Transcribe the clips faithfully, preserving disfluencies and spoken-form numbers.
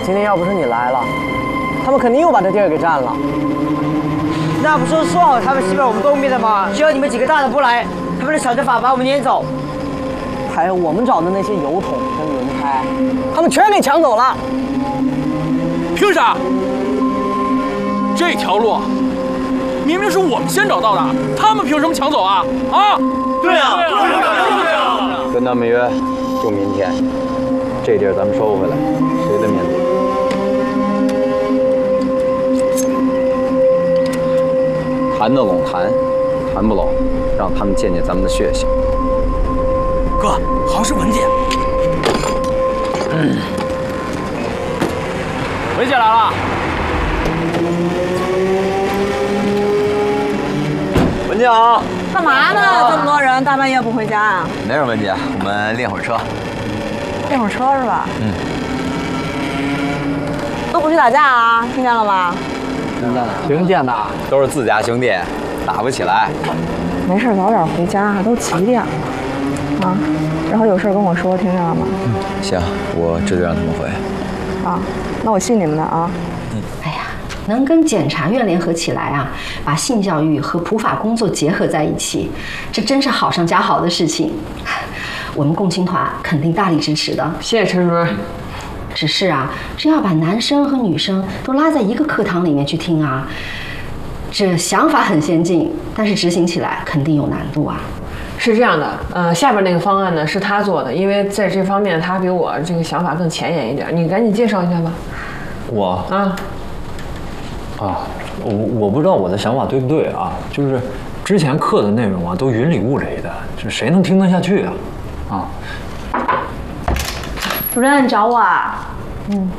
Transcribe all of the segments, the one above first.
今天要不是你来了，他们肯定又把这地儿给占了。 那不是说好他们西边我们东边的吗？只要你们几个大的不来，他们就想着法把我们撵走。 还有我们找的那些油桶跟轮胎，他们全给抢走了。 凭啥？这条路明明是我们先找到的，他们凭什么抢走啊？啊！ 对啊， 对啊！ 跟他们约，就明天，这地儿咱们收回来，谁的面子？谈得拢谈，谈不拢，让他们见见咱们的血性。 哥，好像是文姐。嗯，文姐来了。 文姐好。 干嘛呢？这么多人，大半夜不回家啊？ 没事，文姐，我们练会儿车。 练会儿车是吧？ 嗯。 都不许打架啊！听见了吗？ 听见的， 都是自家兄弟，打不起来。 没事，早点回家，都几点了啊？然后有事跟我说，听见了吗？ 嗯，行，我这就让他们回。 啊，那我信你们的啊。 嗯。 哎呀，能跟检察院联合起来啊，把性教育和普法工作结合在一起，这真是好上加好的事情。我们共青团肯定大力支持的。 谢谢陈主任。 只是啊，这要把男生和女生都拉在一个课堂里面去听啊，这想法很先进，但是执行起来肯定有难度啊。 是这样的，呃，下边那个方案呢是他做的，因为在这方面他比我这个想法更前沿一点，你赶紧介绍一下吧。 我啊啊，我我不知道我的想法对不对啊，就是之前课的内容啊都云里雾里的，这谁能听得下去啊？啊。 主任，你找我啊？嗯。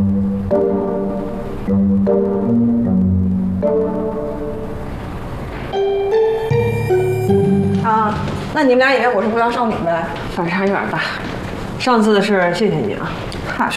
啊，那你们俩以为我是不良少女呗？ 反差有点大。上次的事谢谢你啊。 嗨。